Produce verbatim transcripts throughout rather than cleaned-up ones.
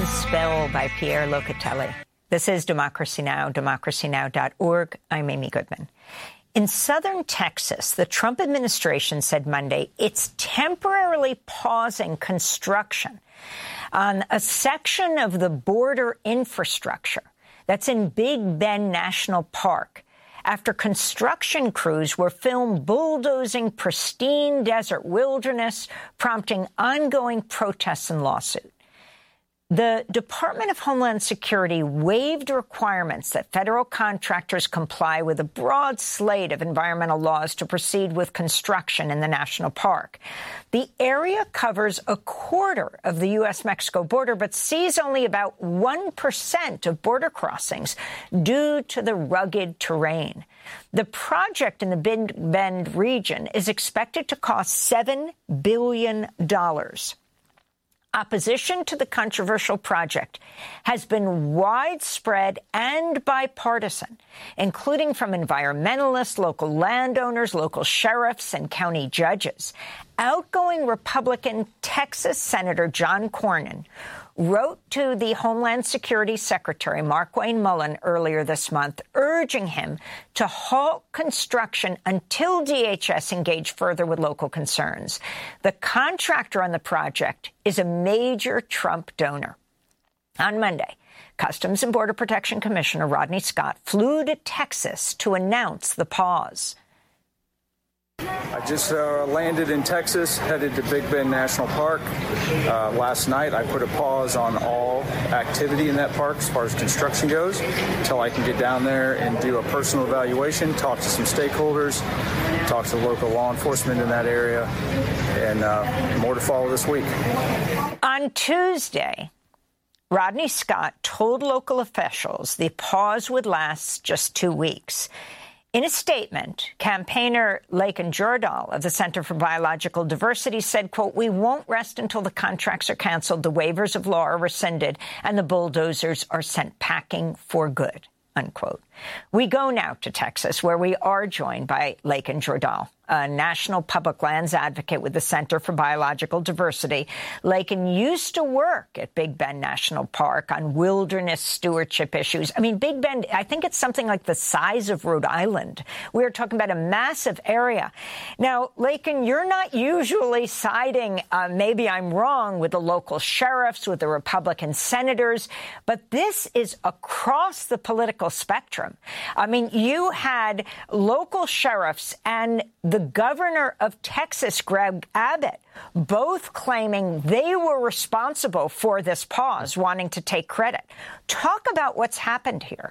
Spell by Pierre Locatelli. This is Democracy Now!, democracy now dot org. I'm Amy Goodman. In southern Texas, the Trump administration said Monday it's temporarily pausing construction on a section of the border infrastructure that's in Big Bend National Park after construction crews were filmed bulldozing pristine desert wilderness, prompting ongoing protests and lawsuits. The Department of Homeland Security waived requirements that federal contractors comply with a broad slate of environmental laws to proceed with construction in the national park. The area covers a quarter of the U S Mexico border, but sees only about one percent of border crossings due to the rugged terrain. The project in the Big Bend region is expected to cost seven billion dollars. Opposition to the controversial project has been widespread and bipartisan, including from environmentalists, local landowners, local sheriffs, and county judges. Outgoing Republican Texas Senator John Cornyn wrote to the Homeland Security Secretary, Markwayne Mullin, earlier this month, urging him to halt construction until D H S engage further with local concerns. The contractor on the project is a major Trump donor. On Monday, Customs and Border Protection Commissioner Rodney Scott flew to Texas to announce the pause. I just uh, landed in Texas, headed to Big Bend National Park. Uh, last night, I put a pause on all activity in that park as far as construction goes until I can get down there and do a personal evaluation, talk to some stakeholders, talk to local law enforcement in that area, and uh, more to follow this week. On Tuesday, Rodney Scott told local officials the pause would last just two weeks. In a statement, campaigner Laken Jordal of the Center for Biological Diversity said, quote, "We won't rest until the contracts are canceled, the waivers of law are rescinded, and the bulldozers are sent packing for good," unquote. We go now to Texas, where we are joined by Laken Jordal, a national public lands advocate with the Center for Biological Diversity. Laken used to work at Big Bend National Park on wilderness stewardship issues. I mean, Big Bend, I think it's something like the size of Rhode Island. We're talking about a massive area. Now, Laken, you're not usually siding, uh, maybe I'm wrong, with the local sheriffs, with the Republican senators, but this is across the political spectrum. I mean, you had local sheriffs and the governor of Texas, Greg Abbott, both claiming they were responsible for this pause, wanting to take credit. Talk about what's happened here.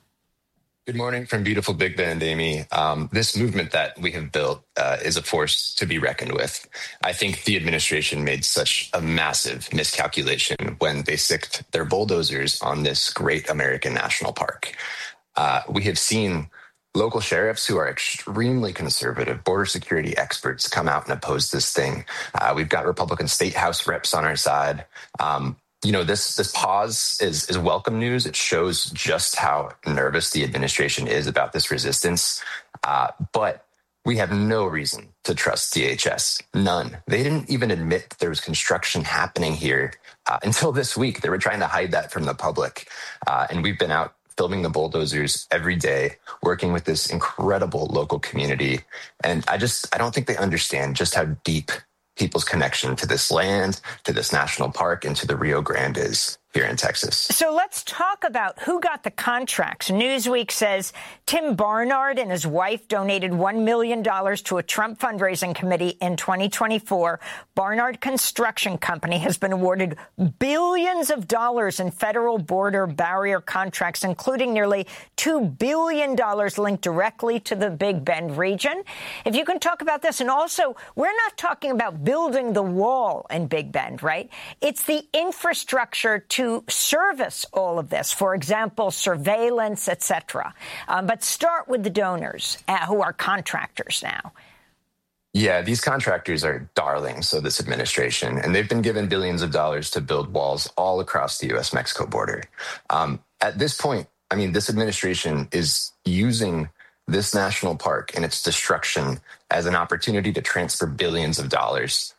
Good morning from beautiful Big Bend, Amy. Um, this movement that we have built uh, is a force to be reckoned with. I think the administration made such a massive miscalculation when they sicked their bulldozers on this great American national park. Uh, we have seen local sheriffs who are extremely conservative, border security experts come out and oppose this thing. Uh, we've got Republican state house reps on our side. Um, you know, this this pause is, is welcome news. It shows just how nervous the administration is about this resistance. Uh, but we have no reason to trust D H S. None. They didn't even admit that there was construction happening here uh, until this week. They were trying to hide that from the public. Uh, and we've been out filming the bulldozers every day, working with this incredible local community. And I just, I don't think they understand just how deep people's connection to this land, to this national park, and to the Rio Grande is here in Texas. So let's talk about who got the contracts. Newsweek says Tim Barnard and his wife donated one million dollars to a Trump fundraising committee in twenty twenty-four. Barnard Construction Company has been awarded billions of dollars in federal border barrier contracts, including nearly two billion dollars linked directly to the Big Bend region. If you can talk about this. And also, we're not talking about building the wall in Big Bend, right? It's the infrastructure to to service all of this, for example, surveillance, et cetera. Um, but start with the donors uh, who are contractors now. Yeah, these contractors are darlings of this administration, and they've been given billions of dollars to build walls all across the U S Mexico border. Um, at this point, I mean, this administration is using this national park and its destruction as an opportunity to transfer billions of dollars